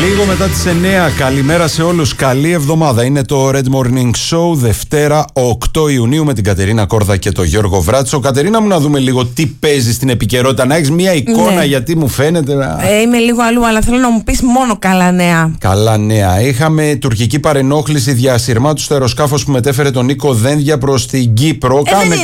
Λίγο μετά τις 9, καλημέρα σε όλους, καλή εβδομάδα. Είναι το Red Morning Show, Δευτέρα 8 Ιουνίου με την Κατερίνα Κόρδα και τον Γιώργο Βράτσο. Κατερίνα μου, να δούμε λίγο τι παίζει στην επικαιρότητα, να έχεις μια εικόνα, γιατί μου φαίνεται είμαι λίγο αλλού, αλλά θέλω να μου πεις μόνο καλά νέα. Καλά νέα. Είχαμε τουρκική παρενόχληση διασυρμάτου στο αεροσκάφος που μετέφερε τον Νίκο Δένδια προς την Κύπρο.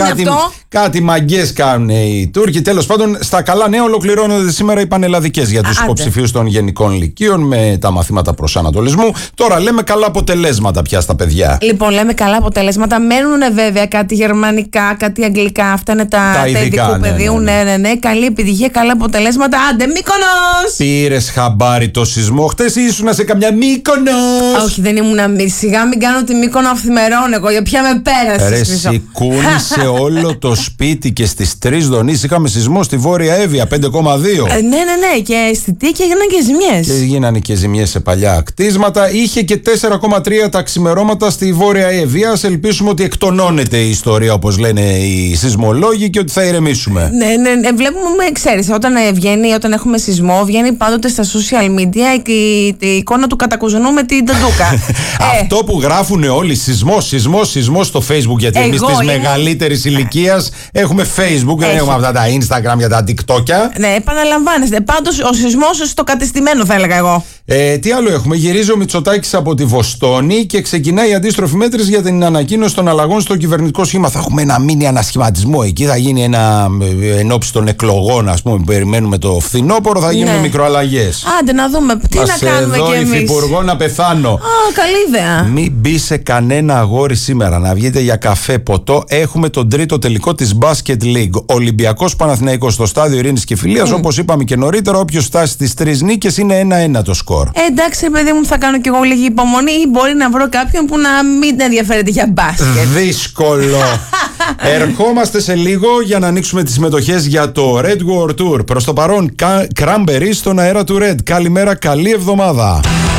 Κάτι μαγκές κάνουν οι Τούρκοι. Τέλος πάντων, στα καλά νέα ολοκληρώνονται σήμερα οι πανελλαδικές για τους υποψηφίους των γενικών λυκείων με τα μαθήματα προσανατολισμού. Τώρα λέμε καλά αποτελέσματα πια στα παιδιά. Λοιπόν, λέμε καλά αποτελέσματα. Μένουν βέβαια κάτι γερμανικά, κάτι αγγλικά. Αυτά είναι τα ειδικού πεδίου. Ναι. Καλή επιτυχία, καλά αποτελέσματα. Άντε, Μύκονος! Πήρες χαμπάρι το σεισμό χτες ή ήσουν σε καμιά Μύκονος? Όχι, δεν ήμουν. Σιγά μην κάνω τη Μύκονο αυθημερών εγώ. Για ποια με πέρασε. Σηκούνησε όλο το σπίτι και στις 3 Δονήσεις είχαμε σεισμό στη Βόρεια Εύβοια 5,2. Ναι. Και αισθητή και έγιναν και ζημιές. Και γίνανε και ζημιές σε παλιά κτίσματα. Είχε και 4,3 τα ξημερώματα στη Βόρεια Εύβοια. Ας ελπίσουμε ότι εκτονώνεται η ιστορία, όπως λένε οι σεισμολόγοι, και ότι θα ηρεμήσουμε. Ναι. Βλέπουμε, ξέρεις, όταν έχουμε σεισμό, βγαίνει πάντοτε στα social media η εικόνα του κατακουζουνού με την ταντούκα. Αυτό που γράφουν όλοι, σεισμό στο Facebook, γιατί εμείς της μεγαλύτερης ηλικίας έχουμε Facebook, δεν έχουμε αυτά τα Instagram για τα TikTokια. Ναι, επαναλαμβάνεστε. Πάντως ο σεισμός στο κατεστημένο, θα έλεγα εγώ. Τι άλλο έχουμε? Γυρίζει ο Μητσοτάκης από τη Βοστόνη και ξεκινάει η αντίστροφη μέτρηση για την ανακοίνωση των αλλαγών στο κυβερνητικό σχήμα. Θα έχουμε ένα μίνι ανασχηματισμό εκεί. Θα γίνει ένα ενόψει των εκλογών, ας πούμε. Περιμένουμε το φθινόπωρο, θα γίνουν μικροαλλαγές. Άντε να δούμε τι να κάνουμε κι εμείς. Υφυπουργό να πεθάνω. Καλή ιδέα. Μην μπει σε κανένα αγόρι σήμερα, να βγείτε για καφέ, ποτό. Έχουμε τον τρίτο τελικό της Basket League. Ολυμπιακός Παναθηναϊκός στο στάδιο Ειρήνης και Φιλίας. Όπως είπαμε και νωρίτερα, όποιος φτάσει στις 3 νίκες είναι 1-1 το σκορ. Εντάξει, παιδί μου, θα κάνω κι εγώ λίγη υπομονή, ή μπορεί να βρω κάποιον που να μην ενδιαφέρεται για μπάσκετ. Δύσκολο. Ερχόμαστε σε λίγο για να ανοίξουμε τις συμμετοχές για το Red World Tour. Προς το παρόν, Cranberries στον αέρα του Red. Καλημέρα, καλή εβδομάδα.